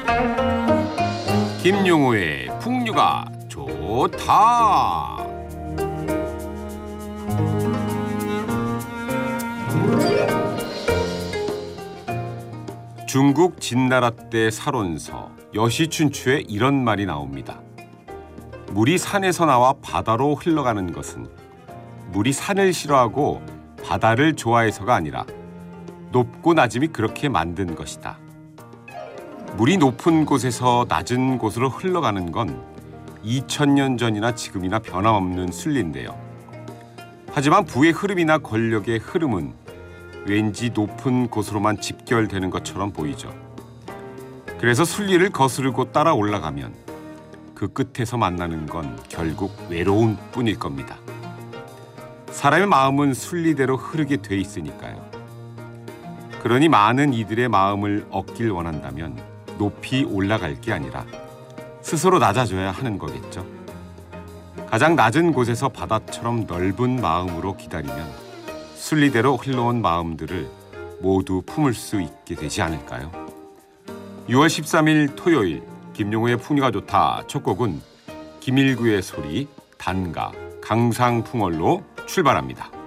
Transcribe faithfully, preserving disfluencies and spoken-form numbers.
김용호의 풍류가 좋다. 중국 진나라 때 살원서 여시춘추에 이런 말이 나옵니다. 물이 산에서 나와 바다로 흘러가는 것은 물이 산을 싫어하고 바다를 좋아해서가 아니라 높고 낮음이 그렇게 만든 것이다. 물이 높은 곳에서 낮은 곳으로 흘러가는 건 이천 년 전이나 지금이나 변함없는 순리인데요. 하지만 부의 흐름이나 권력의 흐름은 왠지 높은 곳으로만 집결되는 것처럼 보이죠. 그래서 순리를 거스르고 따라 올라가면 그 끝에서 만나는 건 결국 외로움 뿐일 겁니다. 사람의 마음은 순리대로 흐르게 돼 있으니까요. 그러니 많은 이들의 마음을 얻길 원한다면 높이 올라갈 게 아니라 스스로 낮아져야 하는 거겠죠. 가장 낮은 곳에서 바다처럼 넓은 마음으로 기다리면 순리대로 흘러온 마음들을 모두 품을 수 있게 되지 않을까요? 유월 십삼일 토요일 김용호의 풍류가 좋다 첫 곡은 김일구의 소리, 단가, 강상풍월로 출발합니다.